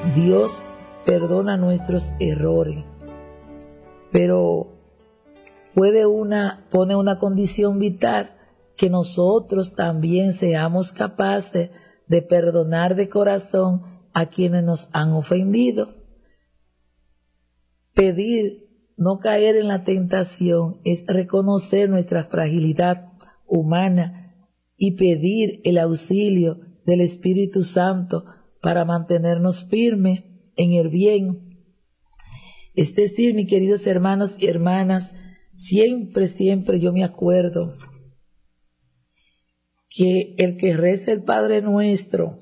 Dios perdona nuestros errores, pero pone una condición vital, que nosotros también seamos capaces de perdonar de corazón a quienes nos han ofendido. Pedir no caer en la tentación es reconocer nuestra fragilidad humana y pedir el auxilio del Espíritu Santo para mantenernos firmes en el bien. Es decir, mis queridos hermanos y hermanas, siempre yo me acuerdo que el que reza el Padre Nuestro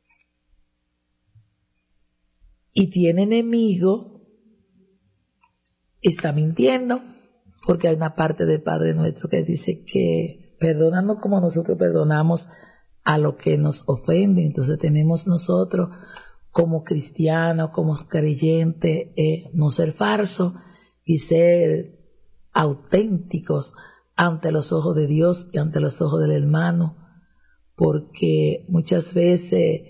y tiene enemigo está mintiendo, porque hay una parte del Padre Nuestro que dice que perdónanos como nosotros perdonamos a lo que nos ofende. Entonces tenemos nosotros como cristianos, como creyentes, no ser falsos y ser auténticos ante los ojos de Dios y ante los ojos del hermano, porque muchas veces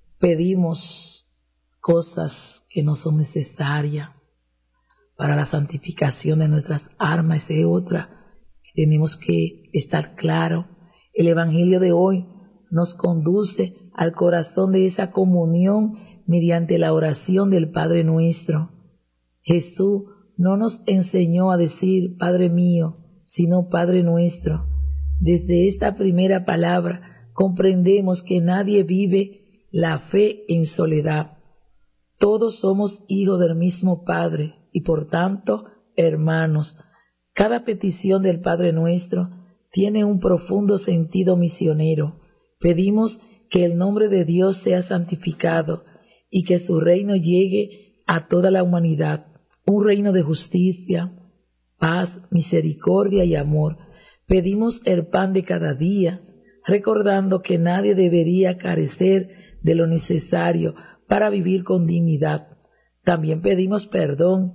pedimos cosas que no son necesarias para la santificación de nuestras almas. Es otra que tenemos que estar claro. El Evangelio de hoy nos conduce al corazón de esa comunión mediante la oración del Padre Nuestro. Jesús no nos enseñó a decir Padre mío, sino Padre Nuestro. Desde esta primera palabra comprendemos que nadie vive la fe en soledad. Todos somos hijos del mismo Padre y por tanto hermanos. Cada petición del Padre Nuestro tiene un profundo sentido misionero. Pedimos que el nombre de Dios sea santificado y que su reino llegue a toda la humanidad, un reino de justicia, paz, misericordia y amor. Pedimos el pan de cada día, recordando que nadie debería carecer de lo necesario para vivir con dignidad. También pedimos perdón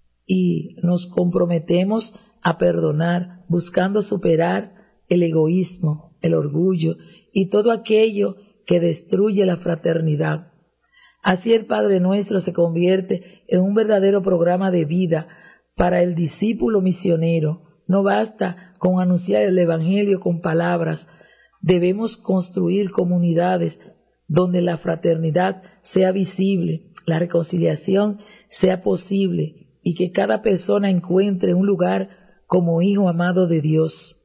y nos comprometemos a perdonar, buscando superar el egoísmo, el orgullo y todo aquello que destruye la fraternidad. Así el Padre Nuestro se convierte en un verdadero programa de vida para el discípulo misionero. No basta con anunciar el Evangelio con palabras. Debemos construir comunidades donde la fraternidad sea visible, la reconciliación sea posible y que cada persona encuentre un lugar como hijo amado de Dios.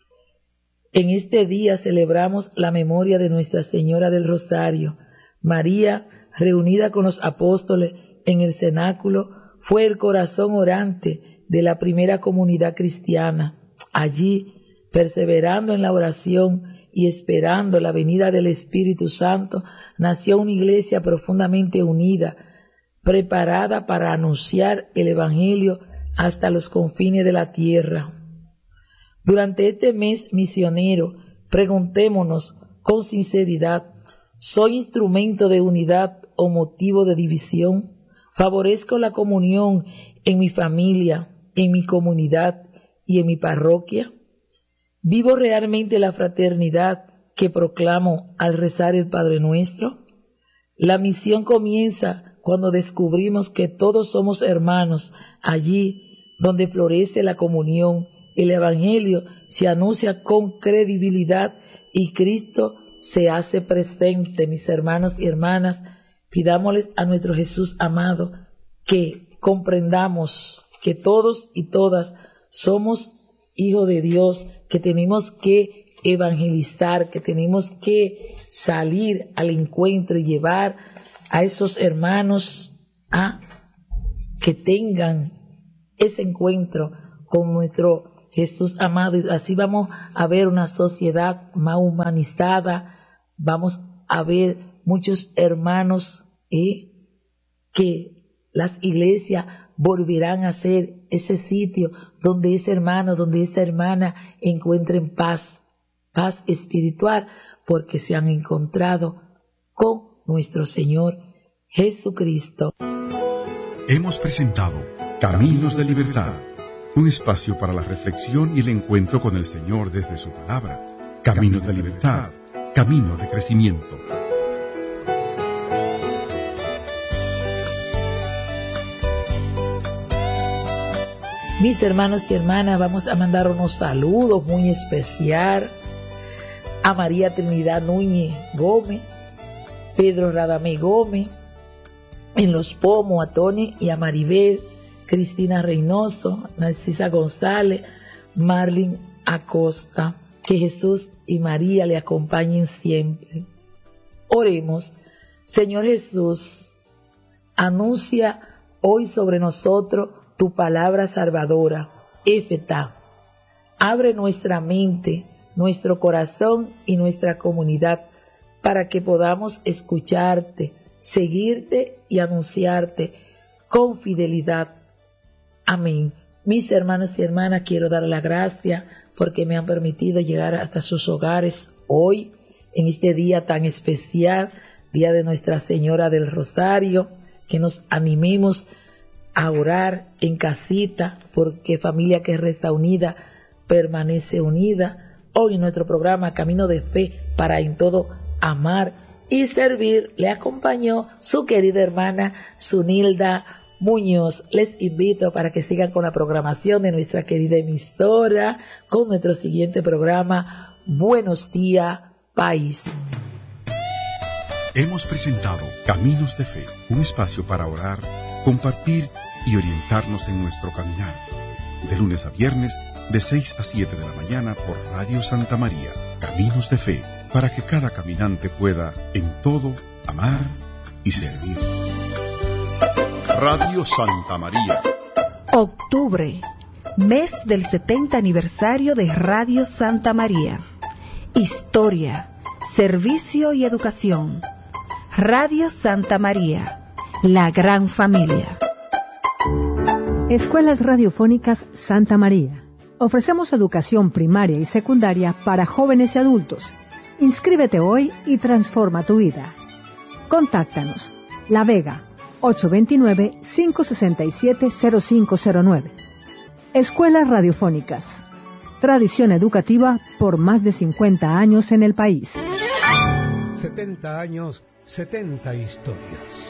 En este día celebramos la memoria de Nuestra Señora del Rosario. María, reunida con los apóstoles en el cenáculo, fue el corazón orante de la primera comunidad cristiana. Allí, perseverando en la oración y esperando la venida del Espíritu Santo, nació una iglesia profundamente unida, preparada para anunciar el Evangelio hasta los confines de la tierra. Durante este mes misionero, preguntémonos con sinceridad: ¿soy instrumento de unidad o motivo de división? ¿Favorezco la comunión en mi familia, en mi comunidad y en mi parroquia? ¿Vivo realmente la fraternidad que proclamo al rezar el Padre Nuestro? La misión comienza cuando descubrimos que todos somos hermanos. Allí donde florece la comunión, el Evangelio se anuncia con credibilidad y Cristo se hace presente. Mis hermanos y hermanas, pidámosles a nuestro Jesús amado que comprendamos que todos y todas somos hijos de Dios, que tenemos que evangelizar, que tenemos que salir al encuentro y llevar a esos hermanos a que tengan ese encuentro con nuestro Jesús amado, y así vamos a ver una sociedad más humanizada, vamos a ver muchos hermanos que las iglesias volverán a ser ese sitio donde ese hermano, donde esa hermana encuentren paz espiritual, porque se han encontrado con nuestro Señor Jesucristo. Hemos presentado Caminos de Libertad, un espacio para la reflexión y el encuentro con el Señor desde su palabra. Caminos de libertad, caminos de crecimiento. Mis hermanos y hermanas, vamos a mandar unos saludos muy especial a María Trinidad Núñez Gómez, Pedro Radamé Gómez, en Los Pomos, a Tony y a Maribel, Cristina Reynoso, Narcisa González, Marlin Acosta. Que Jesús y María le acompañen siempre. Oremos. Señor Jesús, anuncia hoy sobre nosotros tu palabra salvadora, Éfeta. Abre nuestra mente, nuestro corazón y nuestra comunidad para que podamos escucharte, seguirte y anunciarte con fidelidad. Amén. Mis hermanos y hermanas, quiero dar la gracia porque me han permitido llegar hasta sus hogares hoy, en este día tan especial, Día de Nuestra Señora del Rosario, que nos animemos a orar en casita, porque familia que resta unida, permanece unida. Hoy en nuestro programa Camino de Fe para en todo amar y servir, le acompañó su querida hermana Zunilda Muñoz. Les invito para que sigan con la programación de nuestra querida emisora, con nuestro siguiente programa, Buenos Días, País. Hemos presentado Caminos de Fe, un espacio para orar, compartir y orientarnos en nuestro caminar. De lunes a viernes, de 6 a 7 de la mañana por Radio Santa María. Caminos de Fe, para que cada caminante pueda, en todo, amar y servir. Radio Santa María. Octubre, mes del 70 aniversario de Radio Santa María. Historia, servicio y educación. Radio Santa María, la gran familia. Escuelas Radiofónicas Santa María. Ofrecemos educación primaria y secundaria para jóvenes y adultos. Inscríbete hoy y transforma tu vida. Contáctanos. La Vega, 829-567-0509. Escuelas Radiofónicas. Tradición educativa por más de 50 años en el país. 70 años, 70 historias.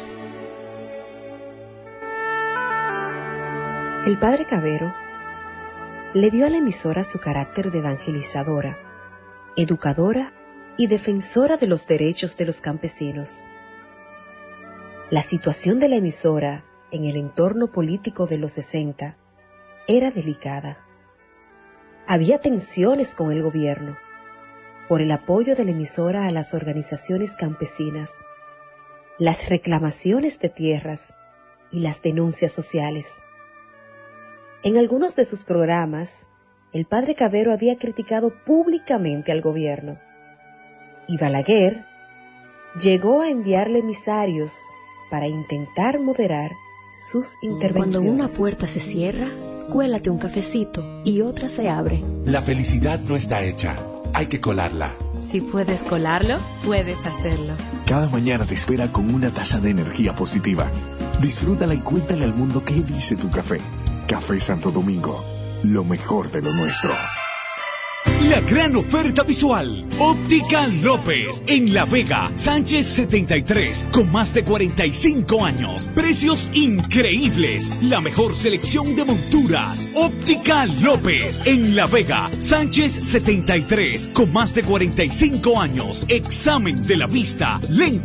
El padre Cavero le dio a la emisora su carácter de evangelizadora, educadora y defensora de los derechos de los campesinos. La situación de la emisora en el entorno político de los 60 era delicada. Había tensiones con el gobierno por el apoyo de la emisora a las organizaciones campesinas, las reclamaciones de tierras y las denuncias sociales. En algunos de sus programas, el padre Cavero había criticado públicamente al gobierno, y Balaguer llegó a enviarle emisarios para intentar moderar sus intervenciones. Cuando una puerta se cierra, cuélate un cafecito y otra se abre. La felicidad no está hecha, hay que colarla. Si puedes colarlo, puedes hacerlo. Cada mañana te espera con una taza de energía positiva. Disfrútala y cuéntale al mundo qué dice tu café. Café Santo Domingo, lo mejor de lo nuestro. La gran oferta visual. Óptica López, en La Vega, Sánchez 73, con más de 45 años. Precios increíbles. La mejor selección de monturas. Óptica López, en La Vega, Sánchez 73, con más de 45 años. Examen de la vista, lentes